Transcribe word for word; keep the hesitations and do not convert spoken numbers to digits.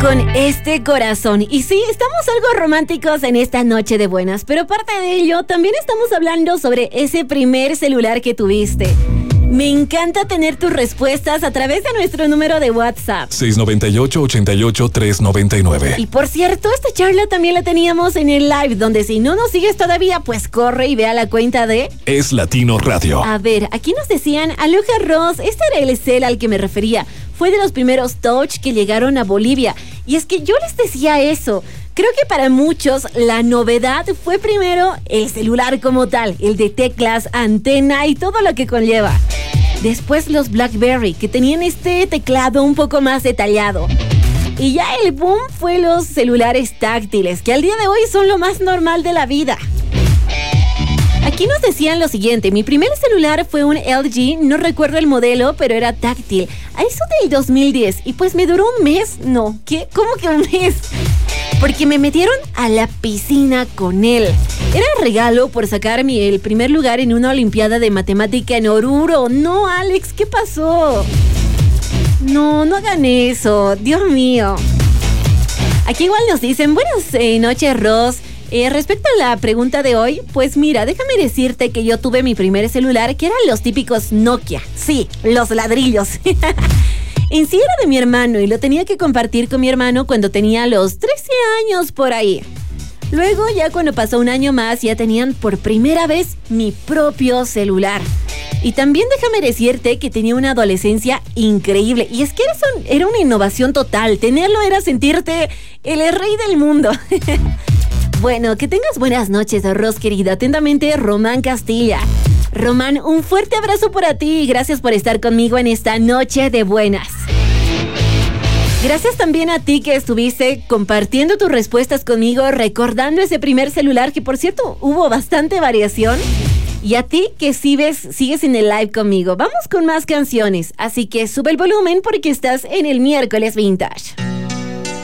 Con este corazón. Y sí, estamos algo románticos en esta noche de buenas, pero aparte de ello, también estamos hablando sobre ese primer celular que tuviste. Me encanta tener tus respuestas a través de nuestro número de WhatsApp. seis nueve ocho, ocho ocho, tres nueve nueve. Y por cierto, esta charla también la teníamos en el live, donde si no nos sigues todavía, pues corre y ve a la cuenta de... Es Latino Radio. A ver, aquí nos decían, Aloha Ross, este era el cel al que me refería. Fue de los primeros touch que llegaron a Bolivia. Y es que yo les decía eso. Creo que para muchos la novedad fue primero el celular como tal, el de teclas, antena y todo lo que conlleva. Después los BlackBerry, que tenían este teclado un poco más detallado. Y ya el boom fue los celulares táctiles, que al día de hoy son lo más normal de la vida. Aquí nos decían lo siguiente, mi primer celular fue un L G, no recuerdo el modelo, pero era táctil. A eso del dos mil diez, y pues me duró un mes, no, ¿qué? ¿Cómo que un mes? Porque me metieron a la piscina con él. Era regalo por sacar mi, el primer lugar en una olimpiada de matemática en Oruro. No, Alex, ¿qué pasó? No, no hagan eso, Dios mío. Aquí igual nos dicen, buenas eh, noches, Ross. Eh, respecto a la pregunta de hoy, pues mira, déjame decirte que yo tuve mi primer celular, que eran los típicos Nokia. Sí, los ladrillos. En sí era de mi hermano y lo tenía que compartir con mi hermano cuando tenía los trece años por ahí. Luego, ya cuando pasó un año más, ya tenían por primera vez mi propio celular. Y también déjame decirte que tenía una adolescencia increíble. Y es que era, son, era una innovación total. Tenerlo era sentirte el rey del mundo. Bueno, que tengas buenas noches, Ross, querida. Atentamente, Román Castilla. Román, un fuerte abrazo para ti y gracias por estar conmigo en esta noche de buenas. Gracias también a ti que estuviste compartiendo tus respuestas conmigo, recordando ese primer celular que, por cierto, hubo bastante variación. Y a ti que sigues, sigues en el live conmigo. Vamos con más canciones, así que sube el volumen porque estás en el miércoles vintage.